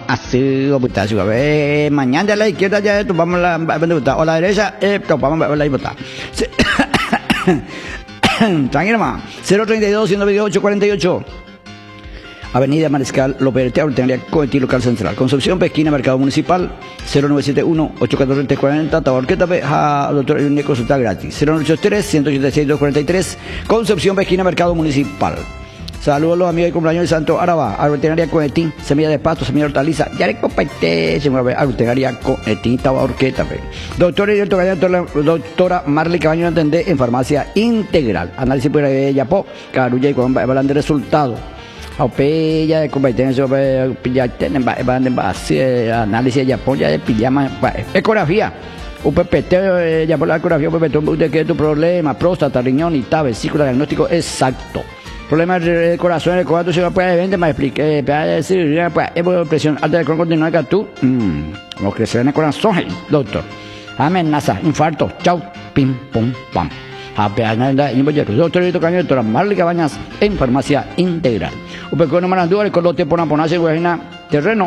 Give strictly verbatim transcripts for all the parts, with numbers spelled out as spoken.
así, puta, eh, mañana a la izquierda ya topamos la, o a la derecha, eh, topamos la bota. Tranquilo, más. cero treinta y dos, ciento veintiocho, cuarenta y ocho. Avenida Mariscal López Tendría Cohetí Local Central. Concepción, Pesquina, Mercado Municipal. cero nueve siete uno, ocho cuatro tres, cuarenta. Taborqueta, a doctor Eugenia, consulta gratis. cero nueve ocho tres, ciento ochenta y seis, doscientos cuarenta y tres. Concepción, Pesquina, Mercado Municipal. Saludos a los amigos de cumpleaños de Santo Araba. Agroveterinaria Cohetí, semilla de pasto, semilla de hortaliza. Ya le comparté, se mueve. Agroveterinaria Cohetí, Taborqueta. Doctor y doctora Marley Cabaño atende en farmacia integral. Análisis por Yapó, Carulla y Cuamba, evaluan de resultados. Aupeya de competencia, ya tienen análisis de Japón, ya de pijama, ecografía, U P P T, ya por la ecografía, U P P T, usted que es tu problema, próstata, riñón y tal, vesícula, diagnóstico exacto. Problemas de corazón, el corazón se va a poder vender, me expliqué, para decir, pues, presión alta de corazón continua que tú, mmm, lo que se ve en el corazón, doctor, amenaza, infarto, chau, pim, pum, pam. Doctor doctora Marley Cabañas en farmacia integral. Upecono Marandúa, el colote por Amponase, Guajina, terreno.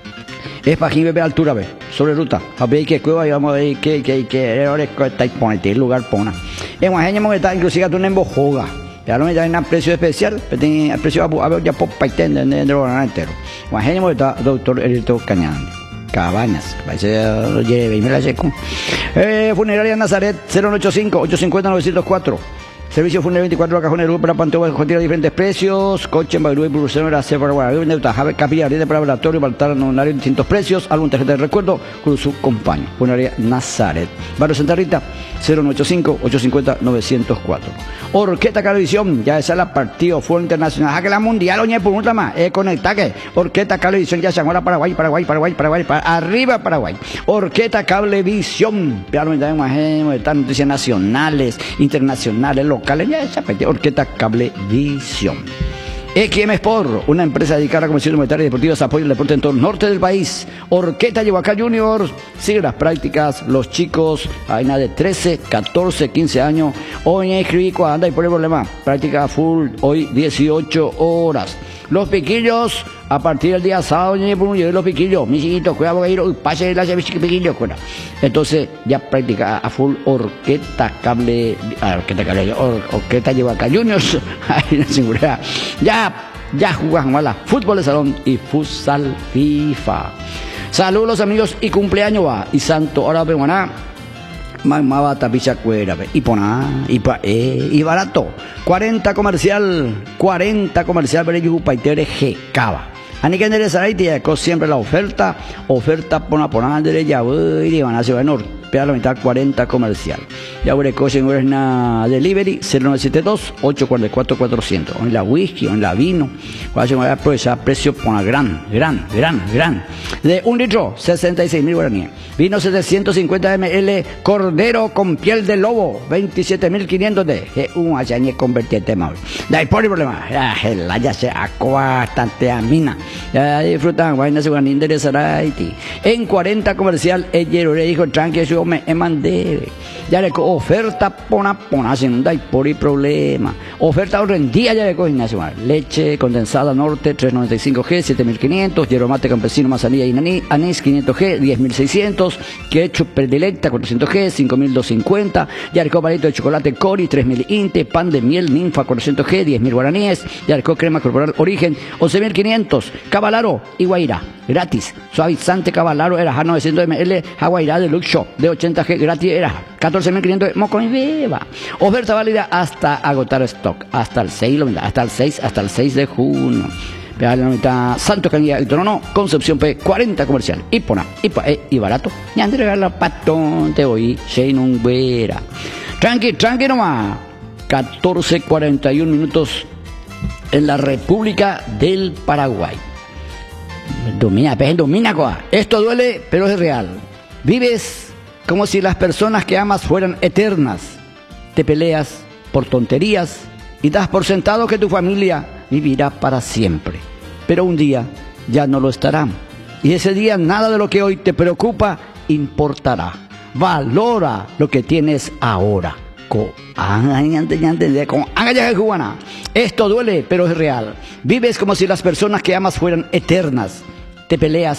Es para aquí, bebé, altura, ve, sobre ruta. A ver qué cueva, y vamos a ver qué, qué, qué, ahora está y ponete, el lugar pona. En Guajina, está inclusive tú en Bojoga. Ya no me dan a precio especial, pero tiene precio a ver ya por paitén de de entero. Guajina, está doctor Erito Cañán. Cabañas, parece lo lleve y me la seco. Eh, Funeraria Nazaret cero ocho cinco, ocho cinco cero, nueve cero cuatro. Servicio funerario veinticuatro horas, cajón de luz para Panteo, con diferentes precios. Coche en Bailú y Bruselas, era C para Guadalupe, Capilla, de para laboratorio, Baltar, nonario, distintos precios. Algún tarjeta de recuerdo con su compañero. Funeraria Nazaret. Barrio Santa Rita, cero nueve ocho cinco, ocho cinco cero, nueve cero cuatro. Orquesta Cablevisión, ya esa la partido, fue internacional. Ah, que la mundial, oye, por un más. Eh, conecta que. Orquesta Cablevisión, ya se ahora Paraguay, Paraguay, Paraguay, Paraguay, para arriba Paraguay. Orquesta Cablevisión. Vean, imagínate, están noticias nacionales, internacionales, locales, ya esa partido. Orquesta Cablevisión. X M Sport, una empresa dedicada a la comercio monetaria y deportiva, apoya el deporte en todo el norte del país. Orquesta Yehuacá Juniors, sigue las prácticas, los chicos, hay nada de trece, catorce, quince años, hoy escribí cuando anda y por el problema, práctica full, hoy dieciocho horas. Los piquillos, a partir del día sábado, yo los piquillos, mis hijitos, cuidado que ir, pase la piquillos, cuidado. Entonces, ya práctica a full orquesta cable, ah, orquesta cable, or, orquesta Yehuacá Juniors, ahí en seguridad. Ya, ya jugan mala, fútbol de salón y futsal FIFA. Saludos los amigos y cumpleaños va, y santo, ahora peruana. Mamá tapicha cuera, y poná, y pa, eh, y barato. cuarenta comercial, cuarenta comercial, pero yo paitere G cava. Ani que enderezar ahí, te siempre la oferta, oferta pona pona de ya, y van a ser en Pega la mitad cuarenta comercial. Ya voy a coche en una delivery cero nueve siete dos, ocho cuatro cuatro, cuatrocientos. En la whisky, en la vino. Voy a aprovechar precio por una gran, gran, gran, gran. De un litro, sesenta y seis mil guaraníes. Vino setecientos cincuenta mililitros, cordero con piel de lobo, veintisiete mil quinientos de. Un achañe convertiente mal. De ahí por el problema. Ya, ya se acoa bastante amina. Ya disfrutan, vaina se van a interesar a Haití. En cuarenta comercial, el le dijo, tranquilo, me mandé. Ya le oferta pona pona sin da y por el problema. Oferta rendía ya le coge nacional. Leche condensada norte trescientos noventa y cinco G siete mil quinientos, hierro mate campesino manzanilla y anís quinientos G diez mil seiscientos, ketchup predilecta cuatrocientos G cinco mil doscientos cincuenta, ya le palito de chocolate Cori tres mil inte, pan de miel ninfa cuatrocientos G diez mil guaraníes, ya le crema corporal origen once mil quinientos, Cabalaro y Guaira gratis, suavizante Cabalaro era novecientos mililitros, Guaira de Luxo de ochenta G gratis era catorce mil quinientos, moco y beba. Oferta válida hasta agotar stock, hasta el seis, hasta el seis, hasta el seis de junio. Pegale la mitad, Santo Canilla, el Trono, Concepción P, cuarenta comercial, Ipona, Ipa, e, y barato. Y entregar la patón, te oí, Sheinun Vera. Tranqui, tranqui nomás. catorce cuarenta y uno minutos en la República del Paraguay. Domina, pues, domina, coa. Esto duele, pero es real. Vives como si las personas que amas fueran eternas. Te peleas por tonterías y das por sentado que tu familia vivirá para siempre. Pero un día ya no lo estará. Y ese día nada de lo que hoy te preocupa importará. Valora lo que tienes ahora. Esto duele, pero es real. Vives como si las personas que amas fueran eternas. Te peleas